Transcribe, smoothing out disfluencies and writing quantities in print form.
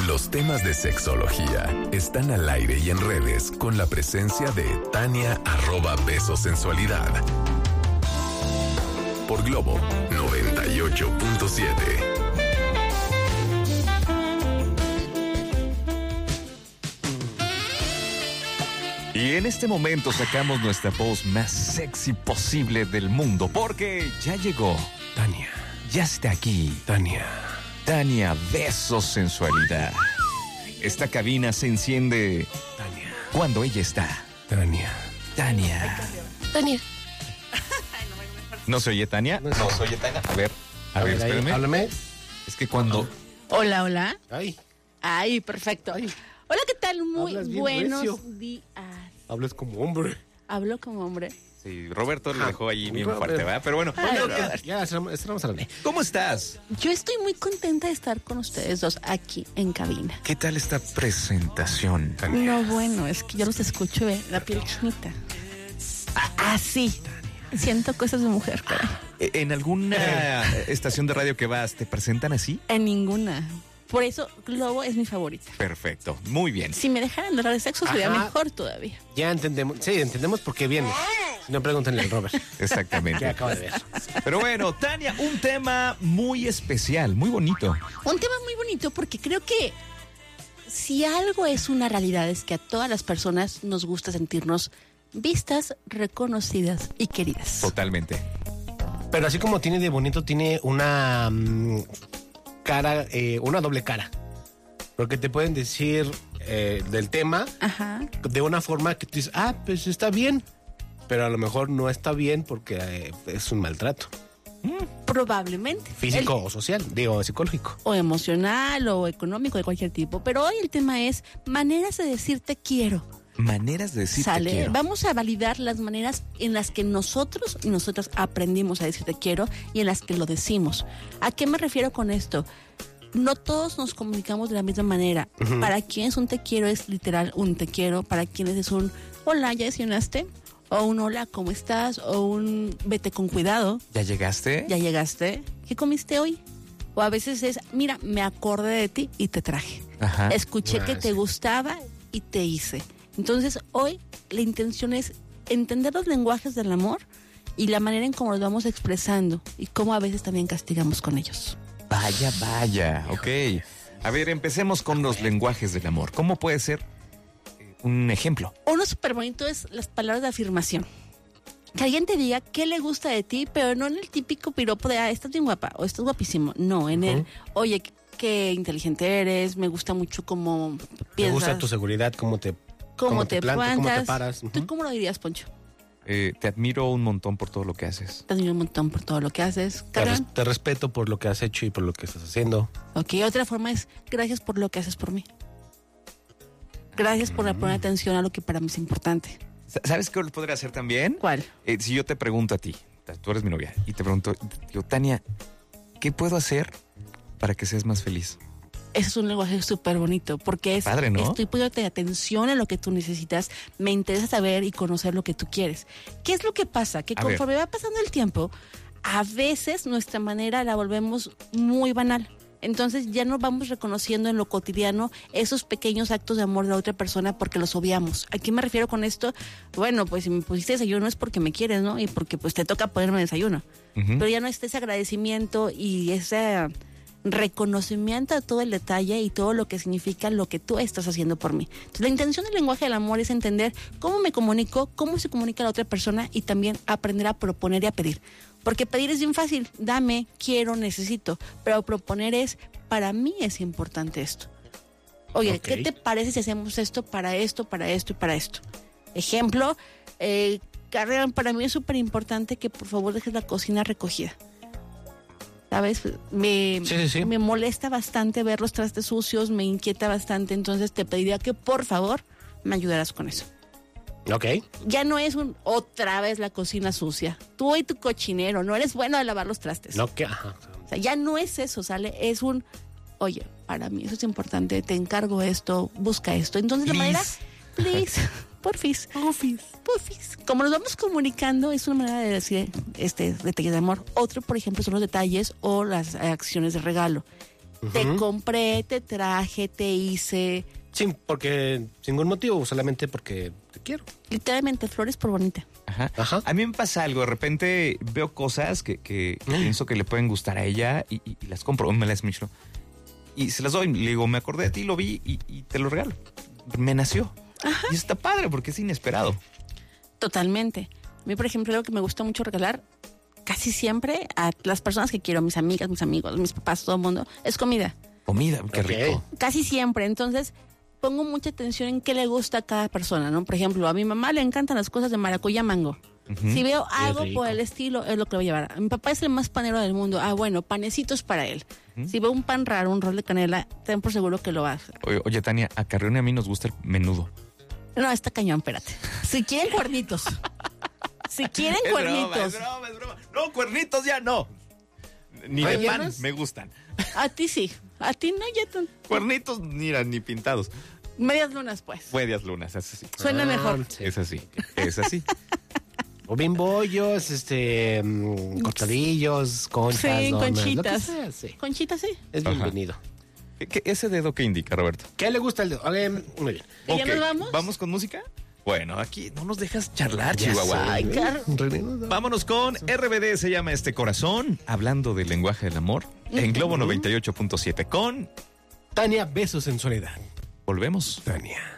Los temas de sexología están al aire y en redes con la presencia de Tania @besosensualidad. Por Globo 98.7. Y en este momento sacamos nuestra voz más sexy posible del mundo, porque ya llegó Tania. Ya está aquí Tania. Tania Besosensualidad. Esta cabina se enciende Tania. cuando ella está. Tania. Tania. Tania. ¿No se oye Tania? No se oye Tania. A ver, espérame. Háblame. Es que cuando... Hola, hola. Ay, Ay, perfecto. Hola, ¿qué tal? Muy Hablas bien buenos recio. días. hablas como hombre. Hablo como hombre. Sí, Roberto le dejó ahí bien Robert. fuerte, ¿verdad? Pero bueno, Ay, Ya, estamos hablando. ¿cómo estás? Yo estoy muy contenta de estar con ustedes dos aquí en cabina. ¿Qué tal esta presentación? No, bueno, es que yo los escucho la piel chinita. Así. Siento cosas de mujer, caray. ¿En alguna estación de radio que vas te presentan así? En ninguna. Por eso Globo es mi favorita. Perfecto, muy bien. Si me dejaran hablar de sexo sería Ajá. mejor todavía. Ya entendemos. Sí, entendemos por qué viene. Si no, pregúntenle al Robert. Que Exactamente. acaba de ver. Pero bueno, Tania, un tema muy especial, muy bonito. Un tema muy bonito porque creo que si algo es una realidad es que a todas las personas nos gusta sentirnos vistas, reconocidas y queridas. Totalmente. Pero así como tiene de bonito, tiene una cara, una doble cara. Porque te pueden decir del tema Ajá. de una forma que tú dices, pues está bien. Pero a lo mejor no está bien porque es un maltrato. Probablemente. Físico o social, digo, psicológico. O emocional o económico de cualquier tipo. Pero hoy el tema es maneras de decir te quiero. Maneras de decir te Sale. quiero. Vamos a validar las maneras en las que nosotros y nosotras aprendimos a decir te quiero y en las que lo decimos. ¿A qué me refiero con esto? No todos nos comunicamos de la misma manera. Para quienes un te quiero es literal un te quiero. Para quienes es un hola, ¿ya desayunaste? O un hola, ¿cómo estás? O un vete con cuidado. ¿Ya llegaste? ¿Ya llegaste? ¿Qué comiste hoy? O a veces es, mira, me acordé de ti y te traje. Ajá. Escuché que te sí. gustaba y te hice. Entonces, hoy la intención es entender los lenguajes del amor y la manera en cómo los vamos expresando y cómo a veces también castigamos con ellos. Vaya, ok. A ver, empecemos con los lenguajes del amor. ¿Cómo puede ser un ejemplo? Uno súper bonito es las palabras de afirmación. Que alguien te diga qué le gusta de ti, pero no en el típico piropo de, estás bien guapa o estás guapísimo. No, en el, oye, qué inteligente eres, me gusta mucho cómo piensas. Me gusta tu seguridad, cómo te plantas, cómo te paras. ¿Tú cómo lo dirías, Poncho? Te admiro un montón por todo lo que haces. Te admiro un montón por todo lo que haces. Carmen. Te respeto por lo que has hecho y por lo que estás haciendo. Ok, otra forma es gracias por lo que haces por mí. Gracias por poner atención a lo que para mí es importante. ¿Sabes qué podría hacer también? ¿Cuál? Si yo te pregunto a ti, tú eres mi novia, y te pregunto, digo, Tania, ¿qué puedo hacer para que seas más feliz? Ese es un lenguaje súper bonito porque es, Padre, ¿no? estoy poniéndote atención a lo que tú necesitas, me interesa saber y conocer lo que tú quieres. ¿Qué es lo que pasa? Que conforme va pasando el tiempo, a veces nuestra manera la volvemos muy banal. Entonces ya no vamos reconociendo en lo cotidiano esos pequeños actos de amor de la otra persona porque los obviamos. ¿A qué me refiero con esto? Bueno, pues si me pusiste desayuno es porque me quieres, ¿no? Y porque pues te toca ponerme desayuno. Pero ya no está ese agradecimiento y ese reconocimiento de todo el detalle y todo lo que significa lo que tú estás haciendo por mí. Entonces la intención del lenguaje del amor es entender cómo me comunico, cómo se comunica la otra persona y también aprender a proponer y a pedir. Porque pedir es bien fácil, dame, quiero, necesito, pero proponer es, para mí es importante esto. Oye, ¿qué te parece si hacemos esto para esto, para esto y para esto? Ejemplo, Carmen, para mí es súper importante que por favor dejes la cocina recogida. ¿Sabes? Me molesta bastante ver los trastes sucios, me inquieta bastante, entonces te pediría que por favor me ayudaras con eso. Ok. Ya no es otra vez la cocina sucia. Tú y tu cochinero, no eres bueno de lavar los trastes. No, que ajá. O sea, ya no es eso, ¿sale? Es oye, para mí eso es importante, te encargo esto, busca esto. Entonces, Please. la manera, please, porfis. Como nos vamos comunicando, es una manera de decir detalles de amor. Otro, por ejemplo, son los detalles o las acciones de regalo. Te compré, te traje, te hice. Sí, porque sin ningún motivo, solamente porque te quiero. Literalmente, flores por bonita. Ajá. A mí me pasa algo, de repente veo cosas que pienso que le pueden gustar a ella y las compro, me las miro y se las doy. Le digo, me acordé de ti, lo vi y te lo regalo. Me nació. Ajá. Y está padre porque es inesperado. Totalmente. A mí, por ejemplo, algo que me gusta mucho regalar casi siempre a las personas que quiero, mis amigas, mis amigos, mis papás, todo el mundo, es comida. Comida, qué rico. Casi siempre. Entonces, pongo mucha atención en qué le gusta a cada persona, ¿no? Por ejemplo, a mi mamá le encantan las cosas de maracuyá mango. Si veo algo por el estilo, es lo que voy a llevar. Mi papá es el más panero del mundo. Bueno, panecitos para él. Si veo un pan raro, un rol de canela, ten por seguro que lo va a hacer. Oye, Tania, a Carrión y a mí nos gusta el menudo. No, está cañón, espérate. Si quieren cuernitos. Si quieren cuernitos. Es broma. No, cuernitos ya no. Ni de pan me gustan. A ti sí. A ti no, ya cuernitos, mira, ni pintados. Medias lunas, pues. Medias lunas, es así. Suena mejor. Sí. Es así. O bimbollos, cortadillos, conchas. Sí, donas, conchitas. Sea, sí. Conchitas, sí. Es bienvenido. ¿Ese dedo qué indica, Roberto? ¿Qué le gusta el dedo? Muy bien. ¿Y ya nos vamos? ¿Vamos con música? Bueno, aquí no nos dejas charlar, Ya Chihuahua. sabe. Vámonos con RBD, se llama Este Corazón, hablando del lenguaje del amor, en Globo 98.7 con Tania, besos en soledad. Volvemos. Tania.